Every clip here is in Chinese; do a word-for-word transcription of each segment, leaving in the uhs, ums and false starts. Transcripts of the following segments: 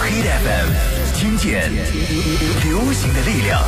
Hit F M， 听见流行的力量。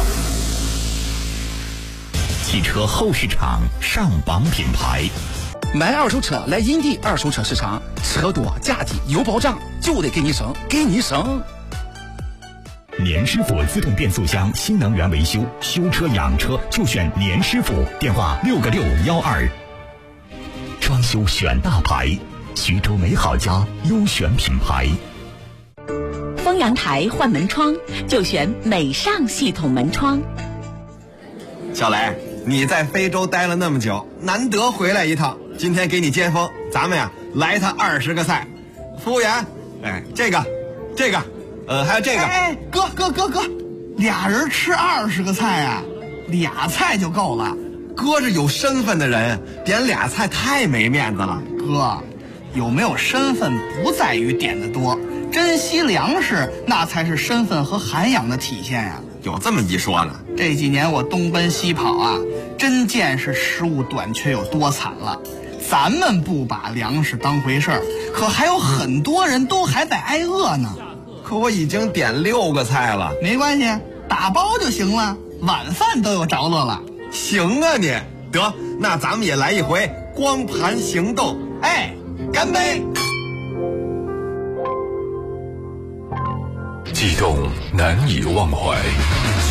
汽车后市场上榜品牌， 买二手车来银地二手车市场，车多价低有保障，就得给你省，给你省。 年师傅自动变速箱新能源维修，修车养车就选年师傅，电话六个六幺二。装修选大牌，徐州美好家优选品牌。 丰阳台换门窗就选美尚系统门窗。 小雷，你在非洲待了那么久，难得回来一趟，今天给你接风，咱们呀来他二十个菜。服务员，哎，这个，这个，呃，还有这个。 哎，哥哥哥哥，俩人吃二十个菜啊，俩菜就够了。 哥是有身份的人，点俩菜太没面子了。 哥，有没有身份不在于点的多，珍惜粮食那才是身份和涵养的体现呀。 有这么一说呢。 这几年我东奔西跑啊，真见识食物短缺有多惨了。咱们不把粮食当回事儿，可还有很多人都还在挨饿呢。 可我已经点六个菜了。 没关系，打包就行了，晚饭都有着落了。 行啊你，得，那咱们也来一回光盘行动。哎，干杯！ 悸动难以忘怀。